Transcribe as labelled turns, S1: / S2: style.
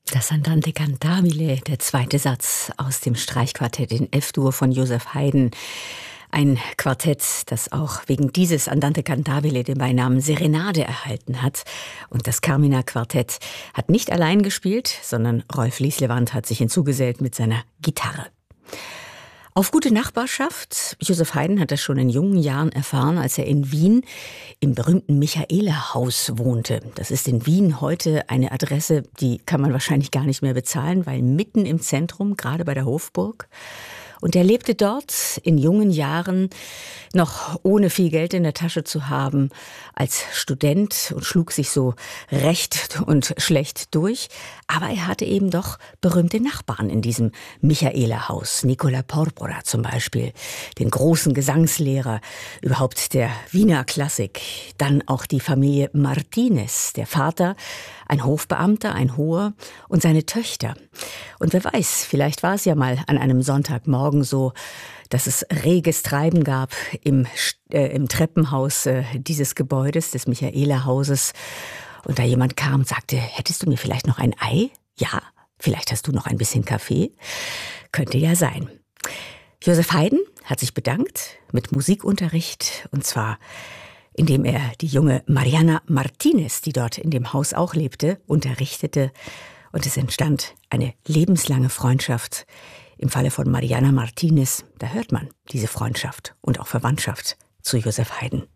S1: Das Andante cantabile, der zweite Satz aus dem Streichquartett in F-Dur von Joseph Haydn. Ein Quartett, das auch wegen dieses Andante cantabile den Beinamen Serenade erhalten hat. Und das Carmina-Quartett hat nicht allein gespielt, sondern Rolf Lieslewand hat sich hinzugesellt mit seiner Gitarre. Auf gute Nachbarschaft. Joseph Haydn hat das schon in jungen Jahren erfahren, als er in Wien im berühmten Michaelerhaus wohnte. Das ist in Wien heute eine Adresse, die kann man wahrscheinlich gar nicht mehr bezahlen, weil mitten im Zentrum, gerade bei der Hofburg. Und er lebte dort in jungen Jahren noch ohne viel Geld in der Tasche zu haben als Student und schlug sich so recht und schlecht durch. Aber er hatte eben doch berühmte Nachbarn in diesem Michaelerhaus. Nicola Porpora zum Beispiel, den großen Gesangslehrer überhaupt der Wiener Klassik. Dann auch die Familie Martinez, der Vater, ein Hofbeamter, ein Hoher und seine Töchter. Und wer weiß, vielleicht war es ja mal an einem Sonntagmorgen so, dass es reges Treiben gab im Treppenhaus dieses Gebäudes, des Michaelerhauses. Und da jemand kam und sagte, hättest du mir vielleicht noch ein Ei? Ja, vielleicht hast du noch ein bisschen Kaffee? Könnte ja sein. Joseph Haydn hat sich bedankt mit Musikunterricht, und zwar indem er die junge Mariana Martinez, die dort in dem Haus auch lebte, unterrichtete. Und es entstand eine lebenslange Freundschaft. Im Falle von Mariana Martinez, da hört man diese Freundschaft und auch Verwandtschaft zu Joseph Haydn.